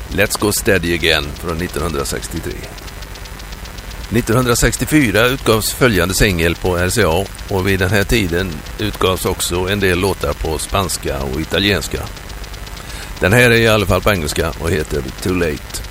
Let's Go Steady Again från 1963. 1964 utgavs följande singel på RCA och vid den här tiden utgavs också en del låtar på spanska och italienska. Den här är i alla fall på engelska och heter Too Late.